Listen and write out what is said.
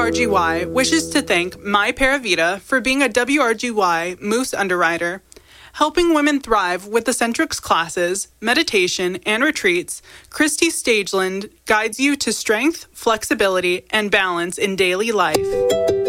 WRGY wishes to thank My Paravita for being a WRGY Moose underwriter. Helping women thrive with the Centrix classes, meditation, and retreats, Christy Stageland guides you to strength, flexibility, and balance in daily life.